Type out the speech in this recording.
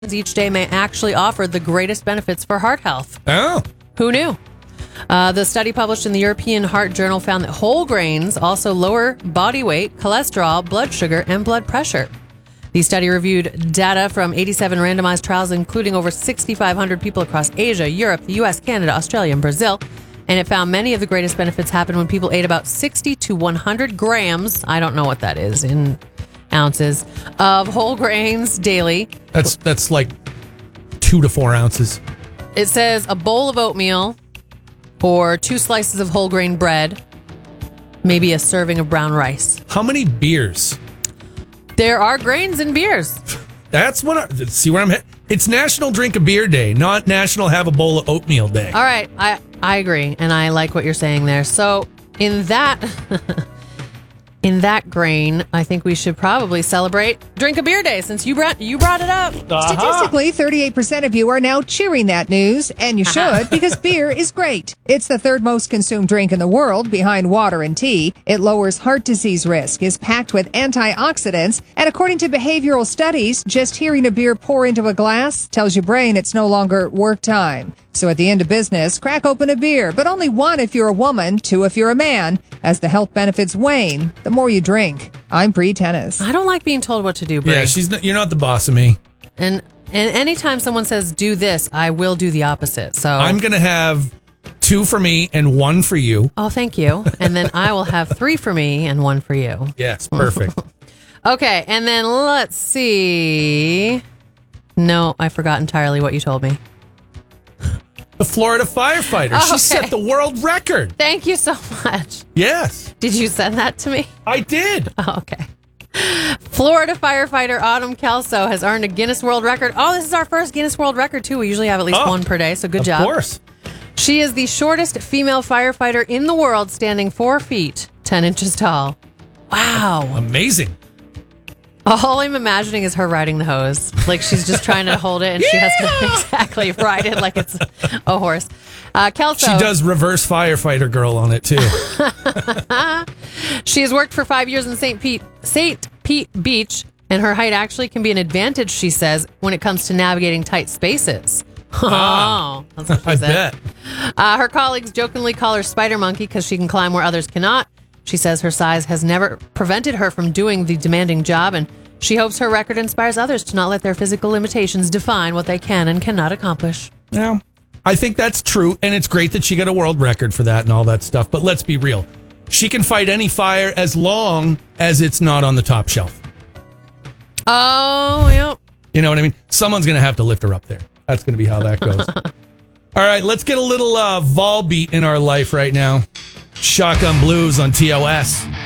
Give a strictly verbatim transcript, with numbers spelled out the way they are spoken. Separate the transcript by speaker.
Speaker 1: each day may actually offer the greatest benefits for heart health.
Speaker 2: Oh.
Speaker 1: Who knew? Uh, the study published in the European Heart Journal found that whole grains also lower body weight, cholesterol, blood sugar, and blood pressure. The study reviewed data from eighty-seven randomized trials, including over six thousand five hundred people across Asia, Europe, the U S, Canada, Australia, and Brazil. And it found many of the greatest benefits happened when people ate about sixty to one hundred grams, I don't know what that is in ounces, of whole grains daily.
Speaker 2: That's that's like two to four ounces.
Speaker 1: It says a bowl of oatmeal or two slices of whole grain bread, maybe a serving of brown rice.
Speaker 2: How many beers?
Speaker 1: There are grains in beers.
Speaker 2: That's what I see where I'm headed. It's National Drink a Beer Day, not National Have a Bowl of Oatmeal Day.
Speaker 1: All right, I, I agree, and I like what you're saying there. So in that in that grain, I think we should probably celebrate Drink a Beer Day since you brought you brought it up.
Speaker 2: Uh-huh.
Speaker 3: Statistically, thirty-eight percent of you are now cheering that news, and you should, because beer is great. It's the third most consumed drink in the world, behind water and tea. It lowers heart disease risk, is packed with antioxidants, and according to behavioral studies, just hearing a beer pour into a glass tells your brain it's no longer work time. So at the end of business, crack open a beer, but only one if you're a woman, two if you're a man. As the health benefits wane, the more you drink. I'm Bree Tennis.
Speaker 1: I don't like being told what to do, Bree.
Speaker 2: Yeah, she's not, you're not the boss of me.
Speaker 1: And and anytime someone says do this, I will do the opposite. So
Speaker 2: I'm going to have two for me and one for you.
Speaker 1: Oh, thank you. And then I will have three for me and one for you.
Speaker 2: Yes, perfect.
Speaker 1: Okay, and then let's see. No, I forgot entirely what you told me.
Speaker 2: The Florida firefighter.
Speaker 1: Oh,
Speaker 2: she
Speaker 1: okay.
Speaker 2: set the world record.
Speaker 1: Thank you so much.
Speaker 2: Yes.
Speaker 1: Did you send that to me?
Speaker 2: I did.
Speaker 1: Oh, okay. Florida firefighter Autumn Kelso has earned a Guinness World Record. Oh, this is our first Guinness World Record, too. We usually have at least
Speaker 2: oh,
Speaker 1: one per day, so good
Speaker 2: of
Speaker 1: job.
Speaker 2: Of course.
Speaker 1: She is the shortest female firefighter in the world, standing four feet, ten inches tall. Wow.
Speaker 2: Amazing.
Speaker 1: All I'm imagining is her riding the hose. Like she's just trying to hold it and yeah! she has to exactly ride it like it's a horse. Uh, Kelso.
Speaker 2: She does reverse firefighter girl on it too.
Speaker 1: She has worked for five years in Saint Pete, Saint Pete Beach, and her height actually can be an advantage, she says, when it comes to navigating tight spaces.
Speaker 2: Ah,
Speaker 1: oh, that's what she
Speaker 2: I
Speaker 1: said.
Speaker 2: bet.
Speaker 1: Uh, her colleagues jokingly call her Spider Monkey because she can climb where others cannot. She says her size has never prevented her from doing the demanding job, and she hopes her record inspires others to not let their physical limitations define what they can and cannot accomplish.
Speaker 2: Yeah, I think that's true, and it's great that she got a world record for that and all that stuff, but let's be real. She can fight any fire as long as it's not on the top shelf.
Speaker 1: Oh, yeah.
Speaker 2: You know what I mean? Someone's going to have to lift her up there. That's going to be how that goes. All right, let's get a little uh, Vol beat in our life right now. Shotgun Blues on T O S.